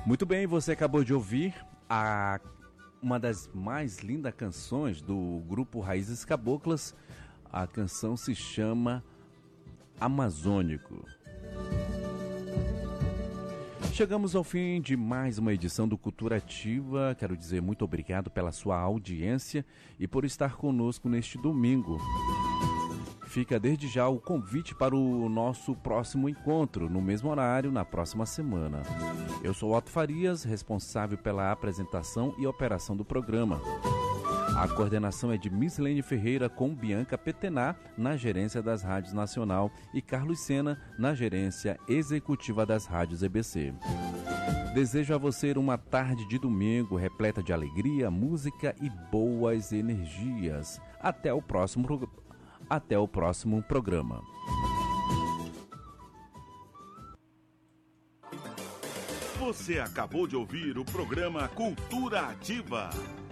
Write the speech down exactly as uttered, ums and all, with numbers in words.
Muito bem, você acabou de ouvir a, uma das mais lindas canções do grupo Raízes Caboclas. A canção se chama Amazônico. Chegamos ao fim de mais uma edição do Cultura Ativa. Quero dizer muito obrigado pela sua audiência e por estar conosco neste domingo. Fica desde já o convite para o nosso próximo encontro, no mesmo horário, na próxima semana. Eu sou Otto Farias, responsável pela apresentação e operação do programa. A coordenação é de Mislene Ferreira com Bianca Petená na gerência das rádios Nacional e Carlos Sena na gerência executiva das rádios E B C. Desejo a você uma tarde de domingo repleta de alegria, música e boas energias. Até o próximo, até o próximo programa. Você acabou de ouvir o programa Cultura Ativa.